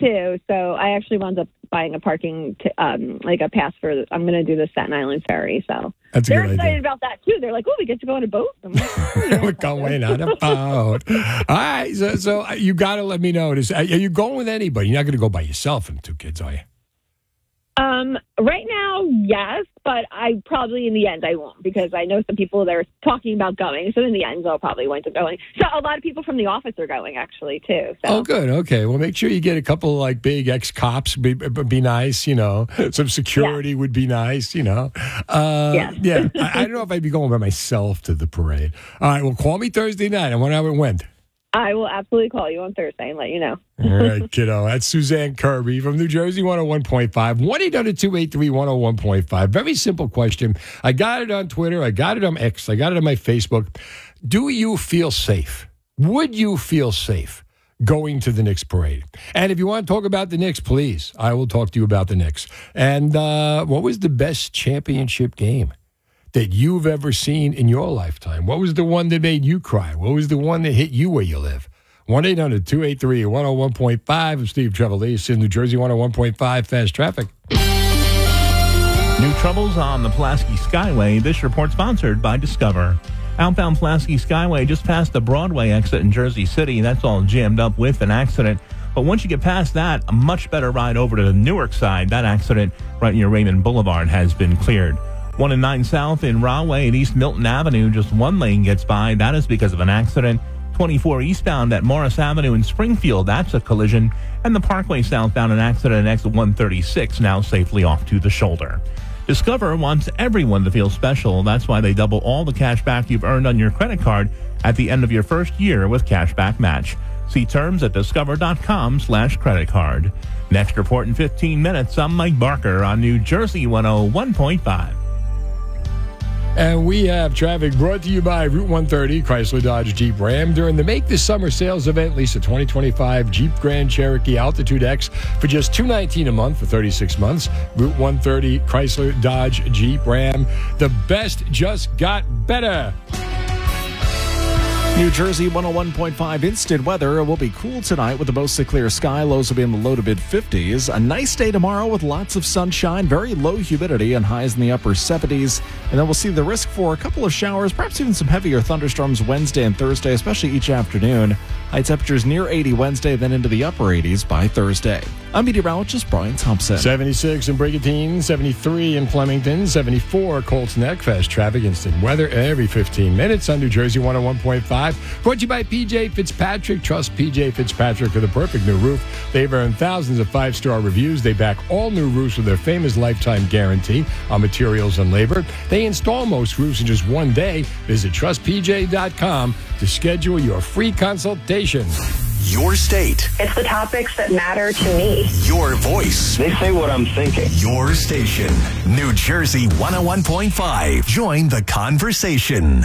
too. So I actually wound up buying a parking, like a pass for. I'm going to do the Staten Island ferry. So That's they're excited about that too. They're like, "Oh, we get to go on a boat." I'm like, oh, yeah. We're going on a boat. All right. So you got to let me know. Are you going with anybody? You're not going to go by yourself and 2 kids, are you? Right now, yes, but I probably in the end I won't, because I know some people that are talking about going. So in the end, I'll probably wind up going. So a lot of people from the office are going actually too. So. Oh, good. Okay. Well, make sure you get a couple like big ex-cops. Be nice, you know. Some security would be nice, you know. Yes. Yeah. I don't know if I'd be going by myself to the parade. All right. Well, call me Thursday night. I wonder how it went. I will absolutely call you on Thursday and let you know. All right, kiddo. That's Suzanne Kirby from New Jersey 101.5. 1-800-283-101.5. Very simple question. I got it on Twitter. I got it on X. I got it on my Facebook. Do you feel safe? Would you feel safe going to the Knicks parade? And if you want to talk about the Knicks, please, I will talk to you about the Knicks. And what was the best championship game that you've ever seen in your lifetime? What was the one that made you cry? What was the one that hit you where you live? 1-800-283-101.5. I'm Steve Trevelise in New Jersey 101.5 Fast Traffic. New troubles on the Pulaski Skyway. This report sponsored by Discover. Outbound Pulaski Skyway just past the Broadway exit in Jersey City. That's all jammed up with an accident. But once you get past that, a much better ride over to the Newark side. That accident right near Raymond Boulevard has been cleared. 1 and 9 South in Rahway at East Milton Avenue, just one lane gets by. That is because of an accident. 24 eastbound at Morris Avenue in Springfield, that's a collision. And the Parkway southbound, an accident at exit 136, now safely off to the shoulder. Discover wants everyone to feel special. That's why they double all the cash back you've earned on your credit card at the end of your first year with Cashback Match. See terms at discover.com/credit card. Next report in 15 minutes. I'm Mike Barker on New Jersey 101.5. And we have traffic brought to you by Route 130, Chrysler Dodge Jeep Ram. During the Make This Summer sales event, lease a 2025 Jeep Grand Cherokee Altitude X for just $219 a month for 36 months. Route 130, Chrysler Dodge Jeep Ram. The best just got better. New Jersey 101.5 instant weather. It will be cool tonight with a mostly clear sky. Lows will be in the low to mid 50s. A nice day tomorrow with lots of sunshine, very low humidity, and highs in the upper 70s. And then we'll see the risk for a couple of showers, perhaps even some heavier thunderstorms Wednesday and Thursday, especially each afternoon. High temperatures near 80 Wednesday, then into the upper 80s by Thursday. I'm meteorologist Brian Thompson. 76 in Brigantine, 73 in Flemington, 74 Colts Neck. Fast traffic, instant weather every 15 minutes on New Jersey 101.5. Brought to you by PJ Fitzpatrick. Trust PJ Fitzpatrick for the perfect new roof. They've earned thousands of 5-star reviews. They back all new roofs with their famous lifetime guarantee on materials and labor. They install most roofs in just one day. Visit trustpj.com to schedule your free consultation. Your state. It's the topics that matter to me. Your voice. They say what I'm thinking. Your station. New Jersey 101.5. Join the conversation.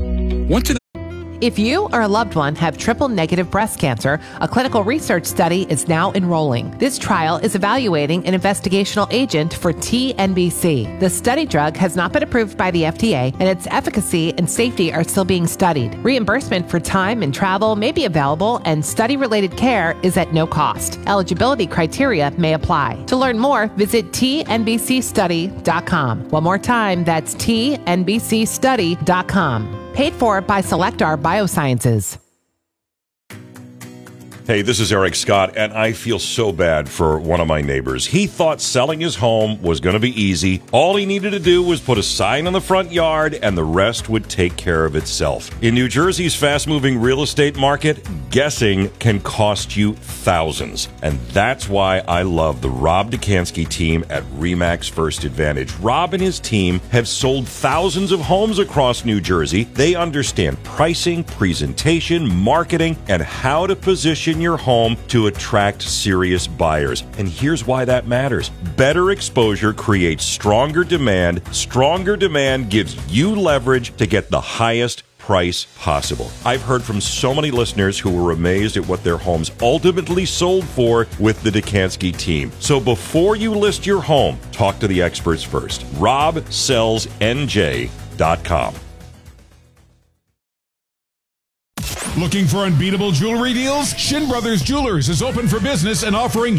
If you or a loved one have triple-negative breast cancer, a clinical research study is now enrolling. This trial is evaluating an investigational agent for TNBC. The study drug has not been approved by the FDA, and its efficacy and safety are still being studied. Reimbursement for time and travel may be available, and study-related care is at no cost. Eligibility criteria may apply. To learn more, visit tnbcstudy.com. One more time, that's tnbcstudy.com. Paid for by Selectar Biosciences. Hey, this is Eric Scott, and I feel so bad for one of my neighbors. He thought selling his home was going to be easy. All he needed to do was put a sign on the front yard, and the rest would take care of itself. In New Jersey's fast-moving real estate market, guessing can cost you thousands. And that's why I love the Rob Dekanski team at RE/MAX First Advantage. Rob and his team have sold thousands of homes across New Jersey. They understand pricing, presentation, marketing, and how to position your home to attract serious buyers. And here's why that matters. Better exposure creates stronger demand. Stronger demand gives you leverage to get the highest price possible. I've heard from so many listeners who were amazed at what their homes ultimately sold for with the Dekanski team. So before you list your home, talk to the experts first. RobSellsNJ.com. Looking for unbeatable jewelry deals? Shin Brothers Jewelers is open for business and offering